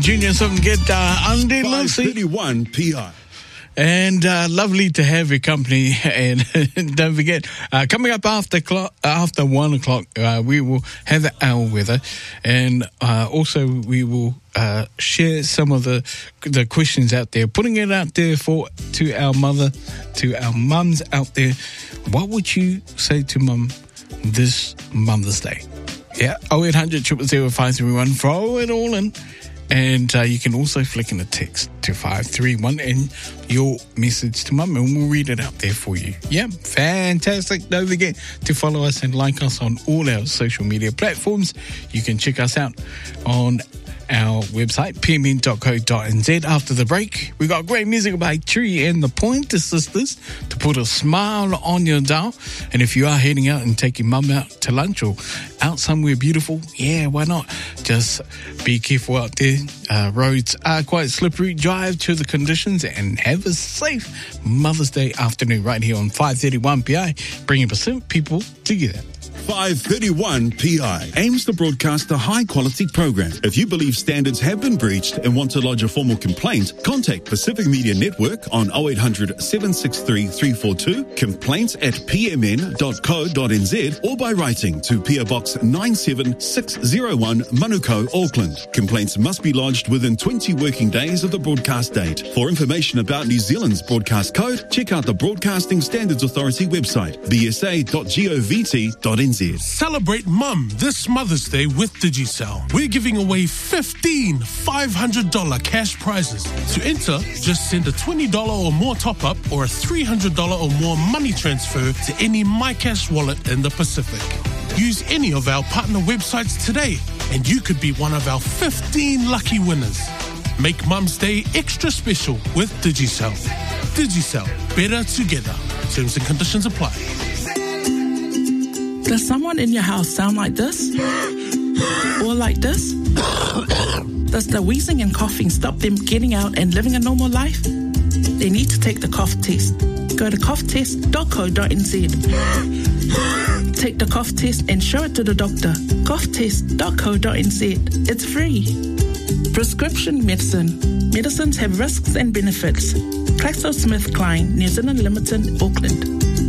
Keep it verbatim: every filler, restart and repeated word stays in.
Junior Songeta, Andy Lucy. five thirty-one P I. And uh, lovely to have your company. And don't forget, uh, coming up after clock, after one o'clock, uh, we will have our weather, and uh, also we will uh, share some of the the questions out there, putting it out there for to our mother, to our mums out there. What would you say to mum this Mother's Day? Yeah, oh eight hundred, zero zero zero, five three one. Throw it all in. And uh, you can also flick in a text to five three one and your message to mum, and we'll read it out there for you. Yeah, fantastic. Don't forget to follow us and like us on all our social media platforms. You can check us out on our website, p m n dot co dot n z. After the break, we got great music by Tree and the Pointer Sisters to put a smile on your dial. And if you are heading out and taking mum out to lunch or out somewhere beautiful, yeah, why not? Just be careful out there. Uh, roads are quite slippery. Drive to the conditions and have a safe Mother's Day afternoon right here on five thirty-one P I, bringing Pacific people together. five thirty-one P I aims to broadcast a high-quality program. If you believe standards have been breached and want to lodge a formal complaint, contact Pacific Media Network on oh eight hundred, seven six three, three four two, complaints at p m n dot co dot n z, or by writing to P O Box nine seven six zero one, Manukau, Auckland. Complaints must be lodged within twenty working days of the broadcast date. For information about New Zealand's broadcast code, check out the Broadcasting Standards Authority website, b s a dot govt dot n z. Celebrate Mum this Mother's Day with Digicel. We're giving away fifteen five hundred dollars cash prizes. To enter, just send a twenty dollars or more top-up or a three hundred dollars or more money transfer to any MyCash wallet in the Pacific. Use any of our partner websites today and you could be one of our fifteen lucky winners. Make Mum's Day extra special with Digicel. Digicel, better together. Terms and conditions apply. Does someone in your house sound like this? Or like this? Does the wheezing and coughing stop them getting out and living a normal life? They need to take the cough test. Go to cough test dot co dot n z. Take the cough test and show it to the doctor. cough test dot co dot n z. It's free. Prescription medicine. Medicines have risks and benefits. GlaxoSmithKline, New Zealand Limited, Auckland.